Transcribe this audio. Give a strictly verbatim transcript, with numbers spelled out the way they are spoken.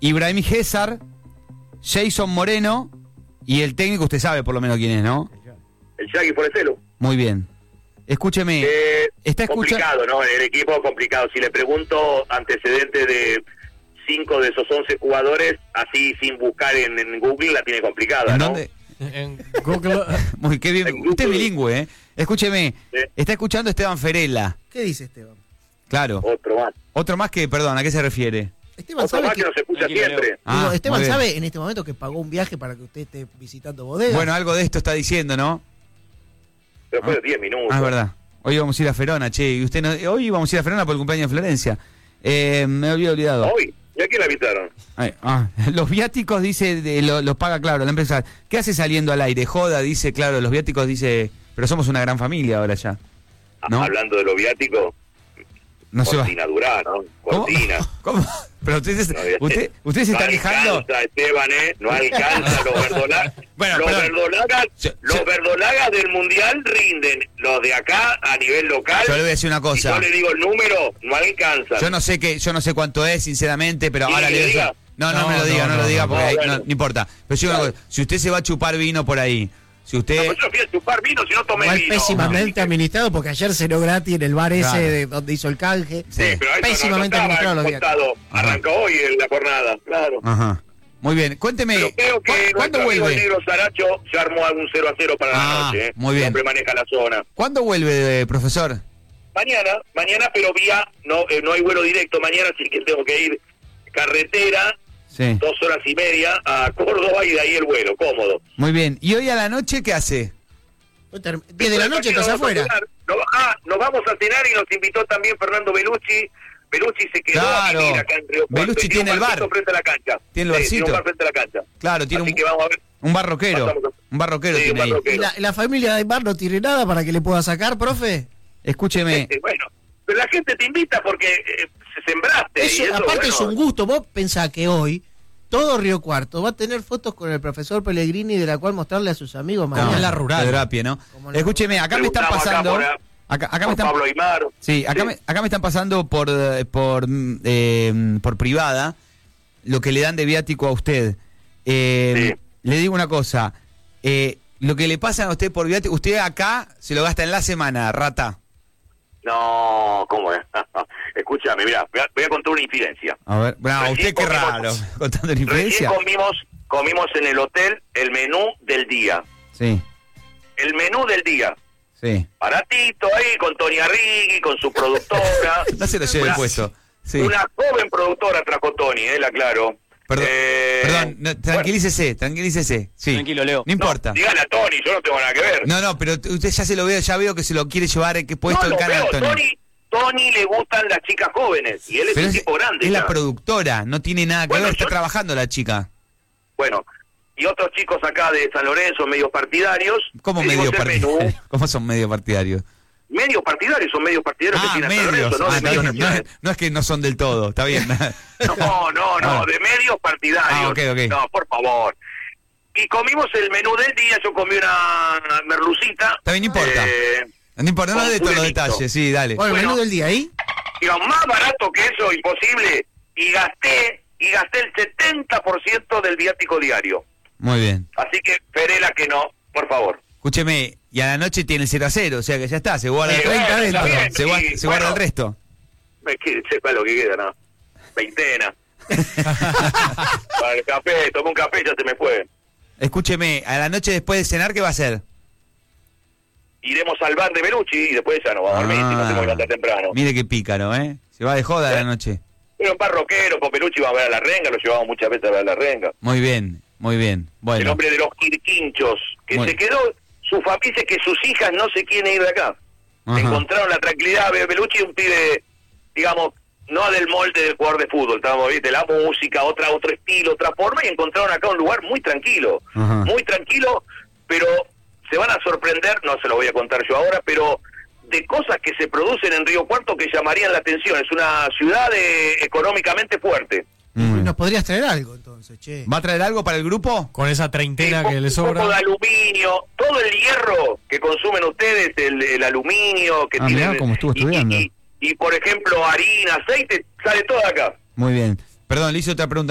Ibrahim César, Jason Moreno y el técnico, usted sabe por lo menos quién es, ¿no? El Yagui Forestelo. Muy bien. Escúcheme. Eh, está escuchando. Complicado, ¿no? El equipo es complicado. Si le pregunto antecedentes de cinco de esos once jugadores, así sin buscar en, en Google, la tiene complicada, ¿En ¿no? dónde? En Google. Muy qué bien. En Usted es Google. bilingüe, ¿eh? Escúcheme. Sí. Está escuchando Esteban Ferella. ¿Qué dice Esteban? Claro. Otro más. Otro más que, perdón, ¿a qué se refiere? Esteban Otro sabe más que, que no se escucha Tranquilo, siempre. digo, Ah, Esteban muy bien. sabe en este momento que pagó un viaje para que usted esté visitando bodegas. Bueno, algo de esto está diciendo, ¿no? Pero fue Ah. de diez minutos. Ah, es verdad. Hoy vamos a ir a Ferona, che. Y usted no, hoy vamos a ir a Ferona por el cumpleaños de Florencia. Eh, me había olvidado. Hoy. ¿Y a quién la invitaron? Ay, ah, los viáticos, dice, de, lo- los paga, claro, la empresa. ¿Qué hace saliendo al aire? Joda, dice, claro, los viáticos, dice, pero somos una gran familia ahora ya. ¿No? Hablando de lo viático, No se va. Cortina Durán, ¿no? ¿Cómo? Cortina. ¿Cómo? Pero ustedes, No, ya sé. usted, usted se No está quejando. alcanza, Esteban, ¿eh? No alcanza los verdolagas. Bueno, los perdón. verdolagas, Yo- los yo- verdolagas del Mundial rinden. Los de acá, a nivel local, Yo le voy a decir una si cosa. yo le digo el número, no alcanza. Yo no sé qué, yo no sé cuánto es, sinceramente, pero ¿Quiere ahora que le le digo. diga? No, no, No, me lo diga, no, no, lo no, diga no, porque no, ahí- bueno. no, no importa. Pero yo digo una cosa, si usted se va a chupar vino por ahí, si usted No, pues yo fui a chupar vino si no tomé Igual vino. pésimamente administrado porque ayer cenó gratis en el bar ese Claro. de donde hizo el canje. Sí. Sí, pero eso Pésimamente no, no estaba administrado los días. contado. Ajá. Arrancó hoy en la jornada, claro. Ajá. Muy bien, cuénteme, Pero creo que ¿cu- ¿cuándo nuestro amigo el vuelve? negro Saracho se armó algún cero a cero para Ah, la noche. ¿eh? muy bien. Siempre maneja la zona. ¿Cuándo vuelve, profesor? Mañana, mañana, pero vía, no eh, no hay vuelo directo mañana, así que tengo que ir carretera, Sí. dos horas y media a Córdoba y de ahí el vuelo, cómodo. Muy bien. ¿Y hoy a la noche qué hace? diez de la noche estás Nos vamos a afuera. cenar. No, ah, nos vamos a cenar y nos invitó también Fernando Belucci. Belucci se quedó Claro. a vivir acá en Río Cuarto. Belucci Y tiene un el bar. barcito frente a la cancha. Tiene el Sí, tiene barcito. un bar frente a la cancha. Claro, tiene Así un, que vamos a ver. un barroquero. Pasamos a- Un barroquero Sí, un tiene ahí. barroquero. ¿Y la, la familia de Aymar no tiene nada para que le pueda sacar, profe? Escúcheme. Eh, bueno, pero la gente te invita porque eh, se sembraste. Eso, y eso, aparte bueno, es un gusto. Vos pensás que hoy todo Río Cuarto va a tener fotos con el profesor Pellegrini de la cual mostrarle a sus amigos No, mañana. es la rural. Terapia, ¿no? Como la- Escúcheme, acá me están preguntamos pasando. Acá, por, Acá, acá me por están. Pablo Aymar. Sí, acá, Sí. Me, acá me están pasando por eh, por mm, eh, por privada lo que le dan de viático a usted. Eh, Sí. Le digo una cosa. Eh, lo que le pasan a usted por viático, usted acá se lo gasta en la semana, rata. No, ¿cómo es? Escúchame, mira, voy a, voy a contar una infidencia. A ver, bueno, Recién usted qué comimos- raro. Contando la Recién infidencia. comimos, comimos en el hotel el menú del día. Sí, El menú del día. sí. Baratito ahí, con Tony Arrighi, con su productora. No se lo lleve Una- el puesto. Sí. Una joven productora trajo Tony, eh, la aclaro. Perdón, Eh, perdón no, tranquilícese, tranquilícese. Sí. Tranquilo, Leo. No importa. bueno, dígale a Tony, yo no tengo nada que ver. No, no, pero t- usted ya se lo veo, ya veo que se lo quiere llevar eh, que puesto No, el no, canal, veo, Tony. Tony. Tony le gustan las chicas jóvenes y él es Pero un es, tipo grande. es la ya. productora, no tiene nada que Bueno, ver, está yo- trabajando la chica. Bueno, y otros chicos acá de San Lorenzo, medios partidarios. ¿Cómo pedimos medio el partidarios? menú. ¿Cómo son medio partidarios? Medios partidarios, son medios partidarios Ah, que tiene San medios. Lorenzo, no Ah, de está medios bien. No, nacionales. es- no es que no son del todo, está bien. No, no, no, Ah. de medios partidarios. Ah, ok, ok. No, por favor. Y comimos el menú del día, yo comí una merlucita. Está bien, no importa. Eh, No importa, no con de todos los fulanito. detalles, sí, dale. Bueno, el Bueno. menú del día ahí. digo, más barato que eso, imposible. Y gasté, y gasté el setenta por ciento del viático diario. Muy bien. Así que, Perela, que no, por favor. Escúcheme, y a la noche tiene cero a cero, o sea que ya está, se guarda, Eh, el, treinta bueno, dentro. está bien, se guarda, y, se guarda bueno, el resto. Me quiere, sepa lo que queda, ¿no? Veintena. Para el café, tomé un café y ya se me fue. Escúcheme, a la noche después de cenar, ¿qué va a hacer? Iremos al bar de Belucci y después ya nos vamos a dormir, si no tengo que levantar temprano. Mire qué pícaro, ¿eh? Se va de joda a la noche. Pero un bar rockero, con Belucci va a ver a la renga, lo llevamos muchas veces a ver a la renga. Muy bien, muy bien. El Bueno, hombre de los quirquinchos, que Bueno. se quedó, su familia dice que sus hijas no se quieren ir de acá. Ajá. Encontraron la tranquilidad. Belucci es un pibe, digamos, no del molde del jugador de fútbol, estamos, ¿viste? La música, otra otro estilo, otra forma, y encontraron acá un lugar muy tranquilo, Ajá. muy tranquilo, pero se van a sorprender, no se lo voy a contar yo ahora, pero de cosas que se producen en Río Cuarto que llamarían la atención. Es una ciudad eh, económicamente fuerte. Mm. Nos podrías traer algo entonces, che. ¿Va a traer algo para el grupo? Con esa treintena Sí, que le un poco de sobra. aluminio, todo el hierro que consumen ustedes, el, el aluminio que Ah, tienen. mirá cómo estuvo y- estudiando. Y, y, y, por ejemplo, harina, aceite, sale todo de acá. Muy bien. Perdón, le hice otra pregunta.